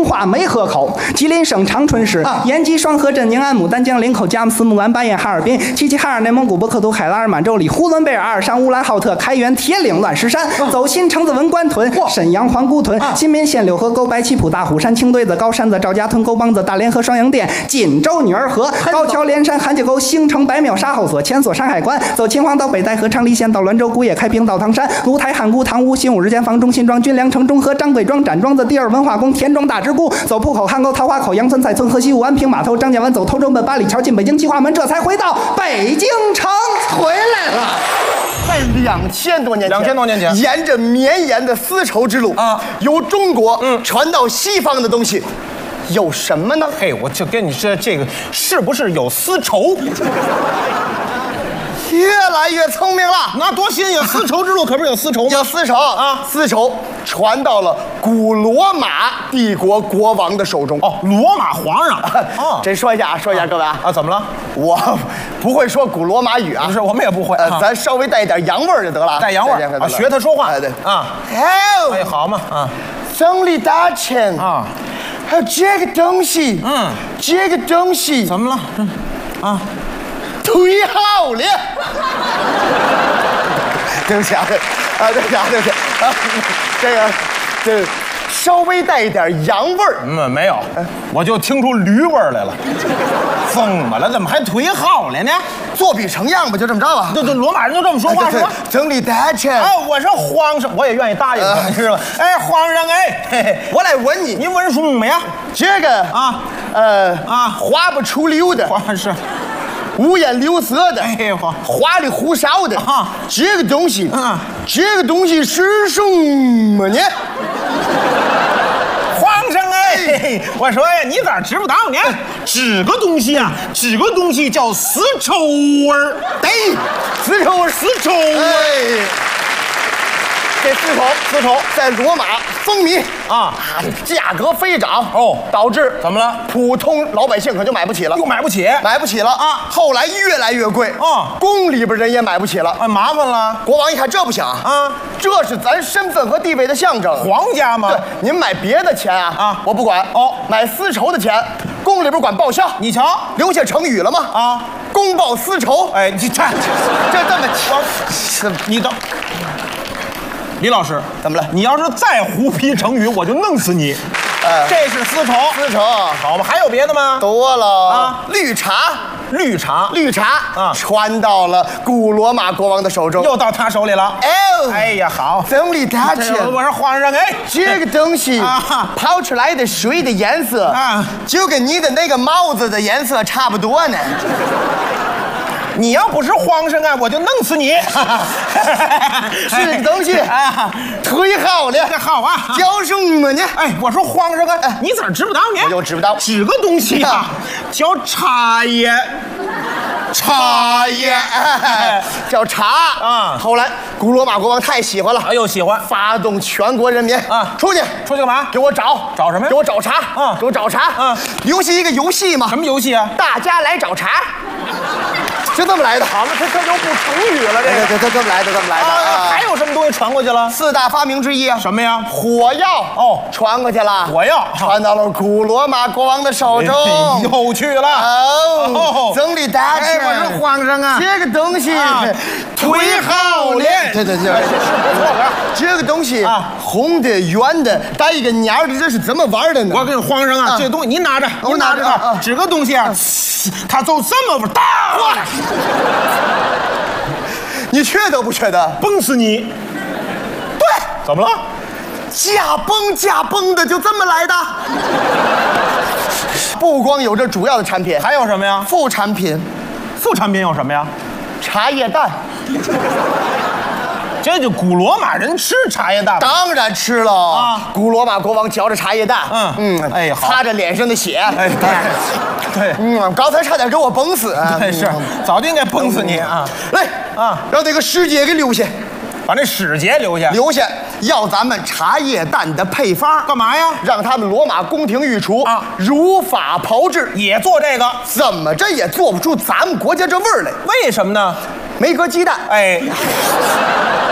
化梅河口，吉林省长春市，延吉双河镇宁安牡丹江林口佳木斯木兰巴彦哈尔滨，齐齐哈尔内蒙古博克图海拉尔满洲里呼伦贝尔阿尔山乌兰浩特开原铁岭乱石山，走新城子文官屯，沈阳皇姑屯，新民县柳河沟白旗埔大虎山青堆子高山子赵家屯沟帮子大连河双阳店，锦州女儿河高桥连山韩家沟兴城白庙沙后所前所山海关，走秦皇岛北戴河昌黎县到滦州古冶开平到唐山芦台汉沽堂屋新武日间房中新庄军粮城中和张贵庄展庄子第二文化宫田庄大直沽，走铺口汉沟桃花口杨村蔡村河西武安平码头张家湾走头州奔八里桥进北京计划门，这才回到北京城。 回来了。在2000多年前 ，2000多年前， 沿着绵延的丝绸之路啊，由中国传到西方的东西有什么呢？ 嘿，我就跟你说，这个是不是有丝绸？ 越来越聪明了， 那多新鲜！丝绸之路可不是有丝绸吗？ 有丝绸啊，丝绸传到了古罗马帝国国王的手中。 哦，罗马皇上。哦， 这说一下，各位啊， 怎么了？ 我不会说古罗马语啊， 不是，我们也不会。 咱稍微带一点洋味儿就得了。 带洋味儿啊，学他说话。 对啊。哎，好嘛啊！ 总理大臣啊，还有这个东西，这个东西怎么了？啊。 忒好了，对不起啊，对不起啊，这稍微带一点洋味儿。 没有，我就听出驴味儿来了。疯了，怎么还忒好了呢？ 作比成样吧，就这么着吧。 对，罗马人就这么说话是吧？ 总理大臣， 我是皇上，我也愿意答应他，是吧？哎，皇上，哎， 我来问你， 你问什么呀？ 这个花不出溜的， 是。 五颜六色的， 哎， 花里胡哨的啊！这个东西，是什么呢？ 皇上哎，我说呀，你咋知不道呢？这个东西啊，这个东西叫丝绸味儿。 对，丝绸味儿， 丝绸味儿。 这丝绸在罗马风靡啊，价格飞涨哦，导致怎么了？ 普通老百姓可就买不起了， 又买不起了啊！后来越来越贵啊，宫里边人也买不起了， 麻烦了。 国王一看这不行啊，这是咱身份和地位的象征， 皇家嘛。 对，您买别的钱啊，我不管哦，买丝绸的钱，宫里边管报销。 你瞧， 留下成语了吗？啊，公报私仇。 哎，你看， 这么你等。李老师， 怎么了？ 你要是再胡批成语，我就弄死你。这是丝绸，好吗？还有别的吗？ 多了啊，绿茶啊，传到了古罗马国王的手中， 又到他手里了。哎呀，好， 总理大臣， 我说皇上，哎， 这个东西泡出来的水的颜色啊，就跟你的那个帽子的颜色差不多呢。 你要不是皇上啊，我就弄死你！ 这个东西啊，忒好了， 好啊， 叫什么呢？ 哎，我说皇上啊，你咋知不道呢？ 我就知不道， 这个东西啊，叫茶叶。 叫茶啊！后来古罗马国王太喜欢了， 又喜欢， 发动全国人民啊，出去干嘛？ 给我找什么呀？ 给我找茶啊！给我找茶啊！流行一个游戏嘛？ 什么游戏啊？ 大家来找茶。就这么来的， 好了，这就不成语了， 这么来的啊！还有什么东西传过去了 ？4大发明之一啊？ 什么呀？ 火药哦，传过去了。 火药传到了古罗马国王的手中， 又去了。 哦，总理大臣， 我是皇上啊！ 这个东西忒好了，对，是不错的。这个东西红的、圆的，带一个捻的，这是怎么玩的呢？ 我跟皇上啊，这东西您拿着， 我拿着啊。 这个东西啊，它就这么大。 你缺德不缺德？ 崩死你！ 对， 怎么了？ 驾崩的就这么来的。不光有这主要的产品， 还有什么呀？ 副产品。 副产品有什么呀？ 茶叶蛋。 这就古罗马人吃茶叶蛋？ 当然吃了啊！古罗马国王嚼着茶叶蛋， 哎， 擦着脸上的血， 哎，对， 刚才差点给我崩死， 对，是，早就应该崩死你啊！ 来啊，让这个使节给留下， 把那使节留下， 要咱们茶叶蛋的配方， 干嘛呀？ 让他们罗马宫廷御厨啊如法炮制， 也做这个， 怎么着也做不出咱们国家这味儿来。 为什么呢？ 没搁鸡蛋， 哎，废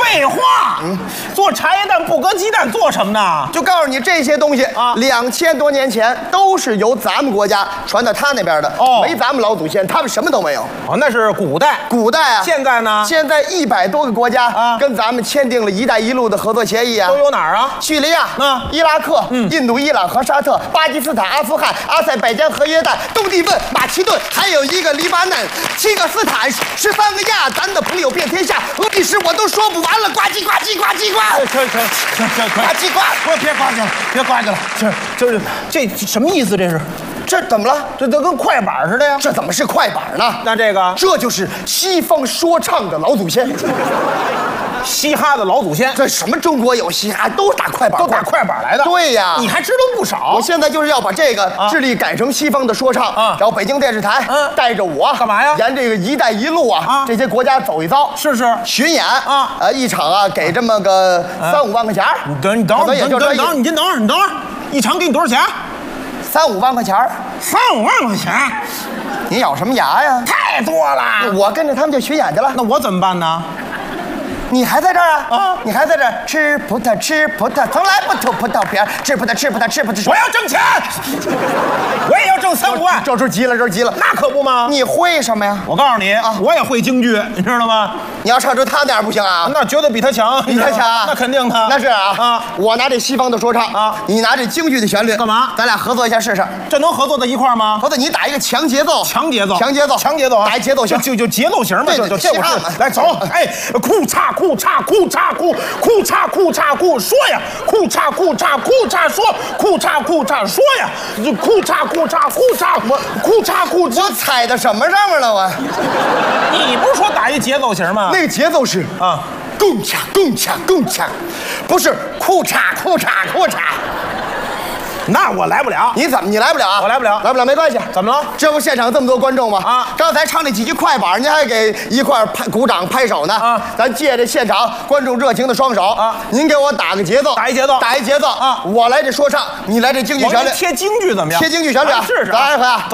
废话，做茶叶蛋不搁鸡蛋做什么呢？ 就告诉你这些东西啊，2000多年前都是由咱们国家传到他那边的，没咱们老祖先，他们什么都没有。 哦，那是古代。 古代啊， 现在呢？ 现在100多个国家跟咱们签订了“一带一路”的合作协议啊。 都有哪儿啊？ 叙利亚、伊拉克、印度、伊朗和沙特、巴基斯坦、阿富汗、阿塞拜疆和约旦、东帝汶、马其顿，还有一个黎巴嫩、7个斯坦、13个亚，咱的朋友遍天下，历史我都说不完了，呱唧呱唧呱唧呱。 行，呱唧呱，别呱唧了，别呱唧了，这什么意思？这是？ 这怎么了？ 这都跟快板似的呀！ 这怎么是快板呢？ 那这个， 这就是西方说唱的老祖先， 嘻哈的老祖先。 这什么中国有嘻哈，都打快板， 都打快板来的。 对呀， 你还知道不少。 我现在就是要把这个致力改成西方的说唱，然后北京电视台带着我干嘛呀？ 沿这个“一带一路”这些国家走一遭， 是巡演一场给这么个3-5万块钱。 你等会儿，你先等会儿，一场给你多少钱 ？3-5万块钱。 3-5万块钱？ 你咬什么牙呀？ 太多了。 我跟着他们就巡演去了。 那我怎么办呢？ 你还在这儿啊？你还在这儿吃葡萄，吃葡萄，从来不吐葡萄皮儿，吃葡萄，吃葡萄，吃葡萄。 我要挣钱，我也要挣3-5万。 这急了， 那可不吗？ 你会什么呀？ 我告诉你我也会京剧，你知道吗？ 你要唱成他那样不行啊？ 那绝对比他强， 比他强， 那肯定的。 那是我拿这西方的说唱你拿这京剧的旋律， 干嘛？ 咱俩合作一下试试。 这能合作在一块吗？ 合作，你打一个强节奏， 强节奏， 打一节奏型， 就节奏型嘛，就这我是。来走，哎，裤衩裤衩裤衩裤，裤衩裤衩裤说呀，裤衩裤衩裤衩说，裤衩裤衩说呀，裤衩裤衩裤衩裤衩裤衩。 我踩到什么上面了？我， 你不是说打一节奏型吗？ 那个节奏是共恰共恰共恰，不是裤衩裤衩裤衩。 那我来不了。 你怎么你来不了啊？ 我来不了， 没关系。 怎么了？ 这不现场这么多观众吗？刚才唱那几句快板，您还给一块鼓掌拍手呢。咱借着现场观众热情的双手您给我打个节奏， 打一节奏我来这说唱，你来这京剧旋律。 贴京剧怎么样？ 贴京剧旋律试试。 咱来一回走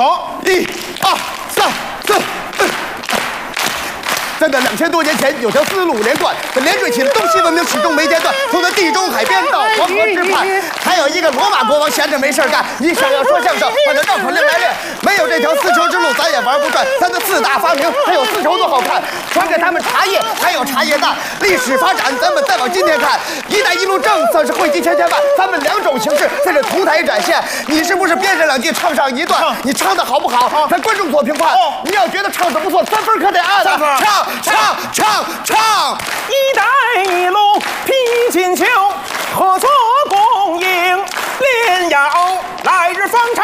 ，1、2、3、4。在那2000多年前，有条丝路连贯，连缀起了东西文明，始终没间断。从那地中海边到黄河之畔，还有一个罗马国王闲着没事干，你想要说相声，把那绕口令来练。没有这条丝绸之路，咱也玩不转。咱的4大发明，还有丝绸多好看，传给他们茶叶，还有茶叶蛋。历史发展，咱们再往今天看，“一带一路”政策是惠及千千万，咱们2种形式在这同台展现。你是不是编上2句，唱上一段？你唱的好不好？咱观众做评判。你要觉得唱的不错，3分可得按的。唱！ 一带一路披金裘，合作共赢连腰。